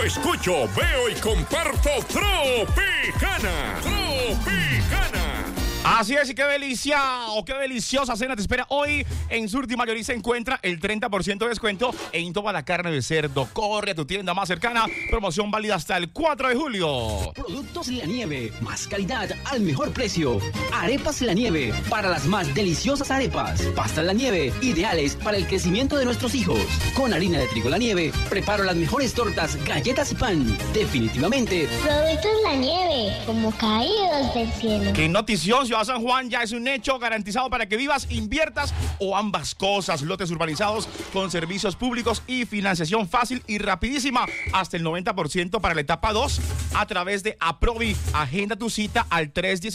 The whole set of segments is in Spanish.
escucho, veo y comparto Tropicana. Así es, y qué delicia o qué deliciosa cena te espera hoy. En Surti Mayorí se encuentra el 30% de descuento en toda la carne de cerdo. Corre a tu tienda más cercana. Promoción válida hasta el 4 de julio. Productos La Nieve, más calidad al mejor precio. Arepas La Nieve, para las más deliciosas arepas. Pastas La Nieve, ideales para el crecimiento de nuestros hijos. Con harina de trigo La Nieve, preparo las mejores tortas, galletas y pan. Definitivamente. Productos La Nieve, como caídos del cielo. Qué noticioso. A San Juan ya es un hecho garantizado para que vivas, inviertas o ambas cosas. Lotes urbanizados con servicios públicos y financiación fácil y rapidísima. Hasta el 90% para la etapa 2 a través de Aprovi. Agenda tu cita al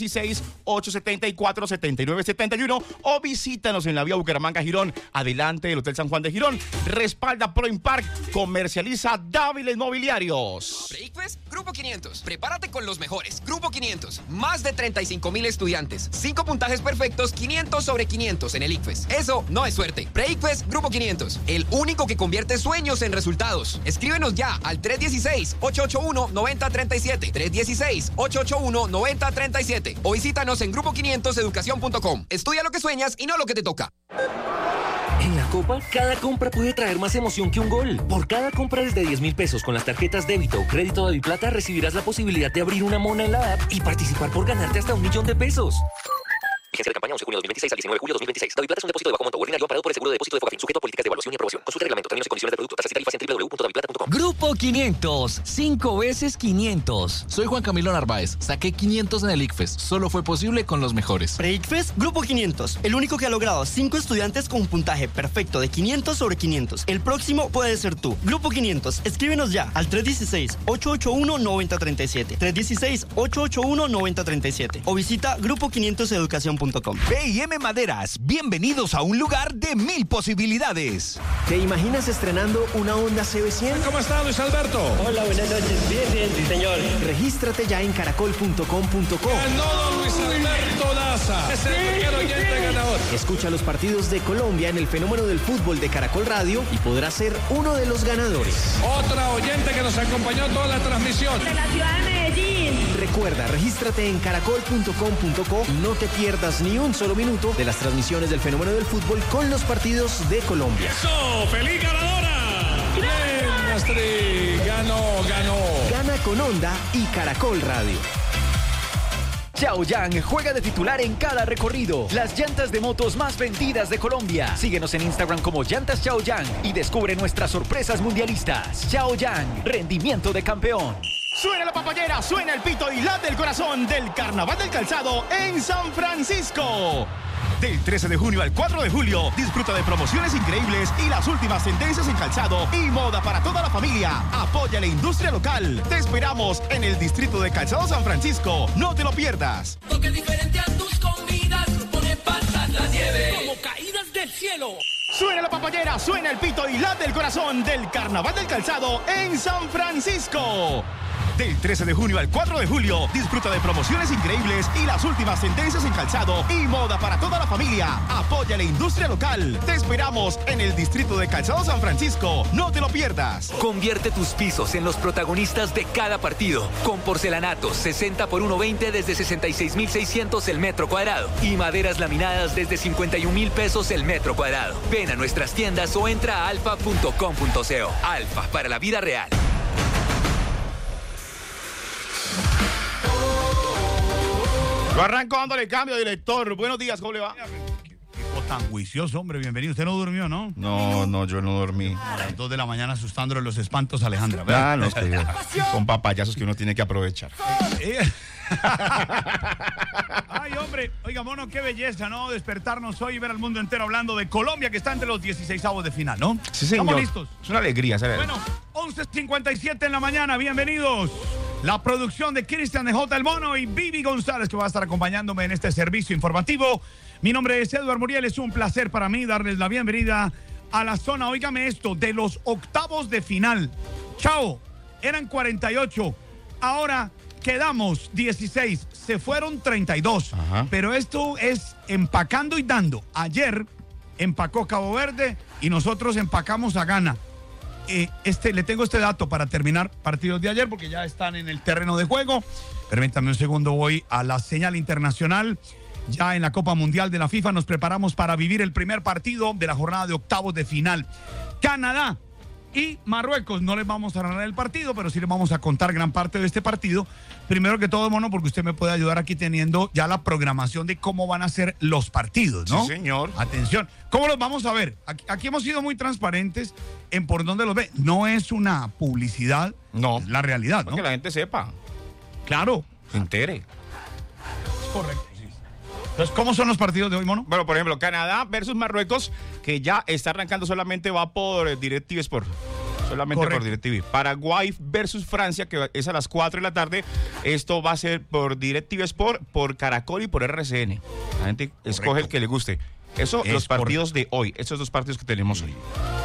316-874-7971 o visítanos en la vía Bucaramanga-Girón. Adelante del Hotel San Juan de Girón. Respalda ProImpark. Comercializa Dávila Inmobiliarios. Breakfast, Grupo 500. Prepárate con los mejores. Grupo 500. Más de 35,000 estudiantes. 5 puntajes perfectos, 500 sobre 500 en el ICFES. Eso no es suerte. Breakfast Grupo 500. El único que convierte sueños en resultados. Escríbenos ya al 316-881-9037. 316-881-9037. O visítanos en grupo500educacion.com. Estudia lo que sueñas y no lo que te toca. En la Copa, cada compra puede traer más emoción que un gol. Por cada compra desde 10,000 pesos con las tarjetas débito o crédito Daviplata recibirás la posibilidad de abrir una mona en la app y participar por ganarte hasta 1 millón de pesos. Vigencia de campaña 11 de junio de 2026 al 19 de julio de 2026. Daviplata es un depósito de bajo monto ordinario amparado por el seguro de depósito de Fogafín, sujeto a políticas de evaluación y aprobación. Consulta el reglamento, términos y condiciones de producto, tasas y tarifas en www.daviplata.com. Grupo 500, 5 veces 500. Soy Juan Camilo Narváez. Saqué 500 en el ICFES. Solo fue posible con los mejores. Pre-ICFES, Grupo 500. El único que ha logrado 5 estudiantes con un puntaje perfecto de 500 sobre 500. El próximo puede ser tú. Grupo 500. Escríbenos ya al 316-881-9037. 316-881-9037. O visita grupo500educacion.com. B&M Maderas, bienvenidos a un lugar de 1000 posibilidades. ¿Te imaginas estrenando una Honda CB100? ¿Cómo está, Luis Alberto? Hola, buenas noches. Bien, sí, señor. Regístrate ya en caracol.com.co. Ganó Luis Alberto Daza. Es el primer oyente ganador. Escucha los partidos de Colombia en el fenómeno del fútbol de Caracol Radio y podrás ser uno de los ganadores. Otra oyente que nos acompañó toda la transmisión. De la ciudad de Medellín. Recuerda, regístrate en caracol.com.co y no te pierdas ni un solo minuto de las transmisiones del fenómeno del fútbol con los partidos de Colombia. ¡Eso! ¡Feliz ganadora! ¡Bien, Astrid! ¡Ganó! Gana con Honda y Caracol Radio. Chaoyang juega de titular en cada recorrido. Las llantas de motos más vendidas de Colombia. Síguenos en Instagram como Llantas Chaoyang y descubre nuestras sorpresas mundialistas. Chaoyang, rendimiento de campeón. Suena la papayera, suena el pito y late el corazón del Carnaval del Calzado en San Francisco. Del 13 de junio al 4 de julio, disfruta de promociones increíbles y las últimas tendencias en calzado y moda para toda la familia. Apoya la industria local. Te esperamos en el distrito de Calzado San Francisco. No te lo pierdas. Toque diferente a tus comidas, pone pasas la nieve como caídas del cielo. Suena la papayera, suena el pito y late el corazón del Carnaval del Calzado en San Francisco. Del 13 de junio al 4 de julio, disfruta de promociones increíbles y las últimas tendencias en calzado y moda para toda la familia. Apoya la industria local. Te esperamos en el distrito de Calzado San Francisco. No te lo pierdas. Convierte tus pisos en los protagonistas de cada partido. Con porcelanatos 60 por 1.20 desde 66,600 el metro cuadrado. Y maderas laminadas desde 51,000 pesos el metro cuadrado. Ven a nuestras tiendas o entra a alfa.com.co. Alfa, para la vida real. Lo arranco dándole cambio, director. Buenos días, ¿cómo le va? Tipo tan juicioso, hombre. Bienvenido. Usted no durmió, ¿no? No, yo no dormí. A las 2 de la mañana asustándole los espantos a Alejandra. No, es que son papayazos que uno tiene que aprovechar. Ay, hombre. Oiga, mono, qué belleza, ¿no? Despertarnos hoy y ver al mundo entero hablando de Colombia, que está entre los 16avos de final, ¿no? Sí, señor. ¿Estamos listos? Es una alegría, ¿sabes? Bueno, 11:57 en la mañana. Bienvenidos. La producción de Cristian de J. El Mono y Vivi González, que va a estar acompañándome en este servicio informativo. Mi nombre es Eduardo Muriel. Es un placer para mí darles la bienvenida a la zona, óigame esto, de los octavos de final. Chao, eran 48, ahora quedamos 16, se fueron 32. Ajá. Pero esto es empacando y dando. Ayer empacó Cabo Verde y nosotros empacamos a Ghana. le tengo este dato para terminar partidos de ayer porque ya están en el terreno de juego. Permítanme un segundo, voy a la señal internacional. Ya en la Copa Mundial de la FIFA nos preparamos para vivir el primer partido de la jornada de octavos de final. Canadá y Marruecos. No les vamos a narrar el partido, pero sí les vamos a contar gran parte de este partido. Primero que todo, mono, porque usted me puede ayudar aquí teniendo ya la programación de cómo van a ser los partidos, ¿no? Sí, señor. Atención. ¿Cómo los vamos a ver? Aquí hemos sido muy transparentes en por dónde los ve. No es una publicidad, no, es la realidad, ¿no? Que la gente sepa. Claro. Se entere. Es correcto. Entonces, ¿cómo son los partidos de hoy, mono? Bueno, por ejemplo, Canadá versus Marruecos, que ya está arrancando, solamente va por DirecTV Sport. Solamente correcto. Por DirecTV. Paraguay versus Francia, que es a las 4 de la tarde. Esto va a ser por DirecTV Sport, por Caracol y por RCN. La gente escoge el que le guste. Eso, los partidos de hoy. Esos dos partidos que tenemos hoy.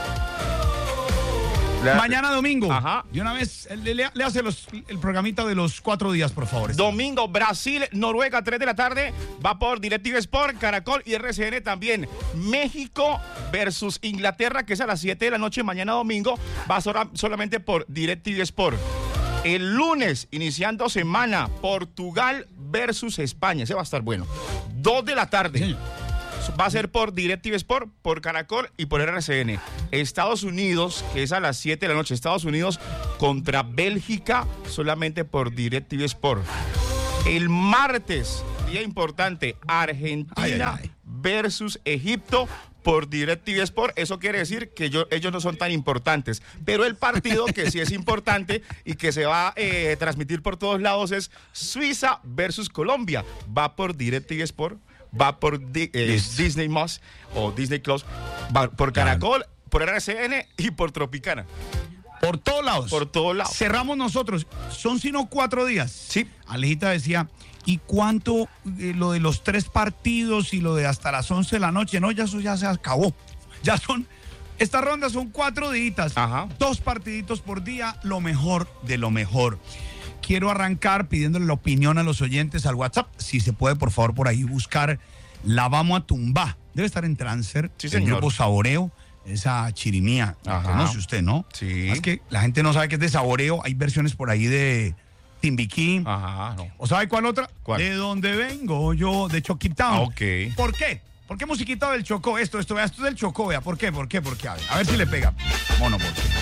Mañana domingo. Ajá. De una vez, le hace el programita de los 4 días, por favor. Domingo, Brasil, Noruega, 3 de la tarde. Va por DirecTV Sport, Caracol y RCN también. México versus Inglaterra, que es a las 7 de la noche, mañana domingo. Va solamente por DirecTV Sport. El lunes, iniciando semana, Portugal versus España. Ese va a estar bueno. 2 de la tarde. Sí. Va a ser por DirecTV Sport, por Caracol y por RCN. Estados Unidos, que es a las 7 de la noche. Estados Unidos contra Bélgica, solamente por DirecTV Sport. El martes, día importante, Argentina versus Egipto por DirecTV Sport. Eso quiere decir que ellos no son tan importantes. Pero el partido que sí es importante y que se va a transmitir por todos lados es Suiza versus Colombia. Va por DirecTV Sport. Va por Disney Plus o Disney Plus, va por Caracol, por RCN y por Tropicana. Por todos lados. Por todos lados. Cerramos nosotros. Son sino 4 días. Sí. Alejita decía, ¿y cuánto lo de los 3 partidos y lo de hasta las 11 de la noche? No, ya eso ya se acabó. Ya son, estas rondas son 4 días. Ajá. 2 partiditos por día, lo mejor de lo mejor. Quiero arrancar pidiéndole la opinión a los oyentes al WhatsApp. Si se puede, por favor, por ahí buscar La Vamos a Tumbar. Debe estar en Transfer. Sí, el señor. grupo Saboreo, esa chirimía. Ajá. Conoce usted, ¿no? Sí. Es que la gente no sabe que es de Saboreo. Hay versiones por ahí de Timbiquí. Ajá, no. ¿O sabe cuál otra? ¿Cuál? De donde vengo yo, de Choquitown. Ok. ¿Por qué? ¿Por qué musiquita del Chocó? Esto es del Chocó, vea. ¿Por qué? A ver si le pega. Mono, ¿por qué?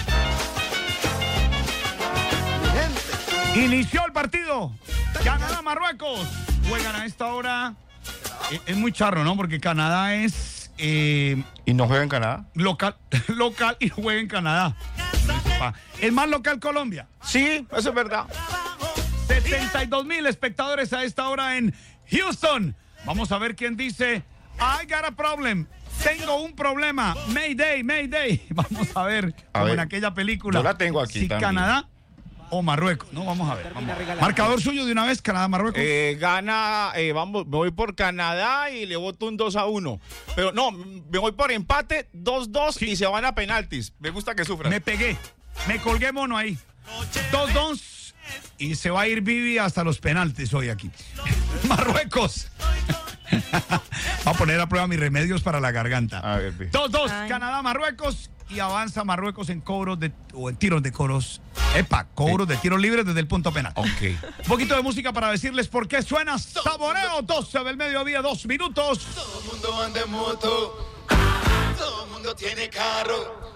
Inició el partido. Canadá-Marruecos. Juegan a esta hora. Es muy charro, ¿no? Porque Canadá es... ¿Y no juega en Canadá? Local y juega en Canadá. ¿Es más local Colombia? Sí, eso es verdad. 72,000 espectadores a esta hora en Houston. Vamos a ver quién dice I got a problem. Tengo un problema. Mayday, Mayday. Vamos a ver, en aquella película. Yo la tengo aquí también. Canadá o Marruecos, ¿no? Vamos a ver. Marcador suyo de una vez, Canadá-Marruecos. Gana, me voy por Canadá y le voto un 2-1. Pero no, me voy por empate, 2-2 y se van a penaltis. Me gusta que sufran. Me pegué, me colgué mono ahí. 2-2 y se va a ir Vivi hasta los penaltis hoy aquí. Marruecos. Va a poner a prueba mis remedios para la garganta. 2-2, Canadá-Marruecos. Y avanza Marruecos en cobros o en tiros de coros. Cobros de tiros libres desde el punto penal. Ok. Un poquito de música para decirles por qué suena Saboreo. 12 del mediodía, 2 minutos. Todo el mundo anda en moto. Todo el mundo tiene carro.